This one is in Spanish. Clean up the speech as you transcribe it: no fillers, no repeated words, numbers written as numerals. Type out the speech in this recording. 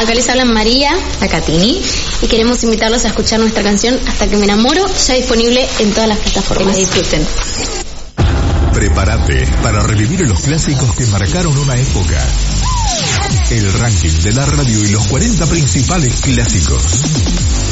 acá les hablan María, la Catini, y queremos invitarlos a escuchar nuestra canción Hasta que me enamoro, ya disponible en todas las plataformas. Que la disfruten. Prepárate para revivir los clásicos que marcaron una época. El ranking de la radio y los 40 principales clásicos.